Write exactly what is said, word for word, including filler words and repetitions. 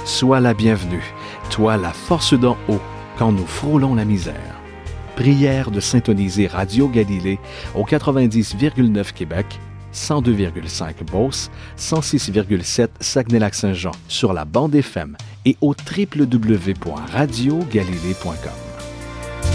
Sois la bienvenue, toi la force d'en haut, quand nous frôlons la misère. Prière de syntoniser Radio Galilée au quatre-vingt-dix virgule neuf Québec, cent deux virgule cinq Beauce, cent six virgule sept Saguenay-Lac-Saint-Jean sur la bande F M et au w w w point radio galilée point com.